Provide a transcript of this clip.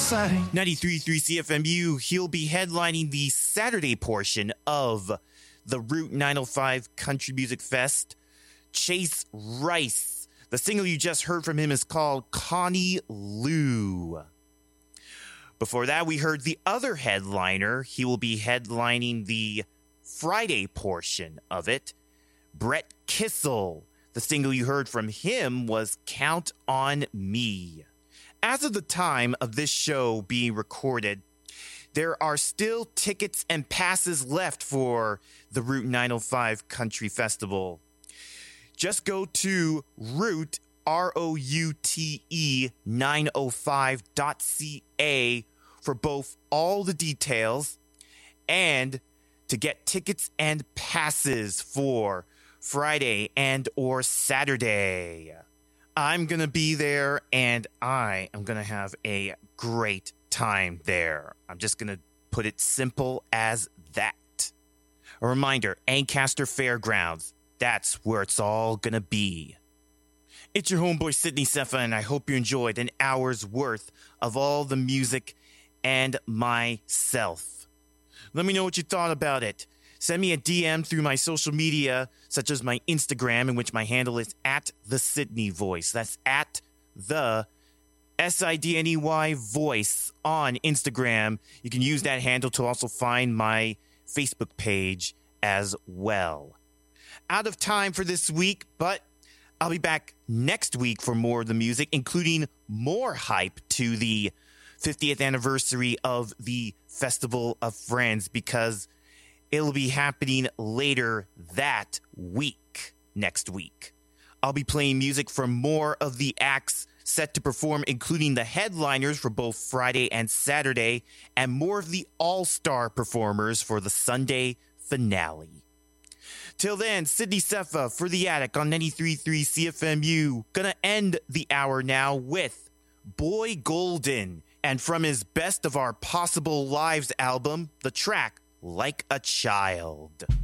exciting. 93.3 CFMU, he'll be headlining the Saturday portion of the Route 905 Country Music Fest. Chase Rice. The single you just heard from him is called Connie Lou. Before that, we heard the other headliner. He will be headlining the Friday portion of it, Brett Kissel. The single you heard from him was Count on Me. As of the time of this show being recorded, there are still tickets and passes left for the Route 905 Country Festival. Just go to Route, ROUTE 905.ca for both all the details and to get tickets and passes for Friday and or Saturday. I'm going to be there, and I am going to have a great time there. I'm just going to put it simple as that. A reminder, Ancaster Fairgrounds, that's where it's all going to be. It's your homeboy, Sidney Sefa, and I hope you enjoyed an hour's worth of all the music and myself. Let me know what you thought about it. Send me a DM through my social media, such as my Instagram, in which my handle is @TheSydneyVoice. That's @the SIDNEY voice on Instagram. You can use that handle to also find my Facebook page as well. Out of time for this week, but I'll be back next week for more of the music, including more hype to the 50th anniversary of the Festival of Friends, because it'll be happening later that week, next week. I'll be playing music from more of the acts set to perform, including the headliners for both Friday and Saturday, and more of the all-star performers for the Sunday finale. Till then, Sidney Sefa for The Attic on 93.3 CFMU. Gonna end the hour now with Boy Golden, and from his Best of Our Possible Lives album, the track Like a Child.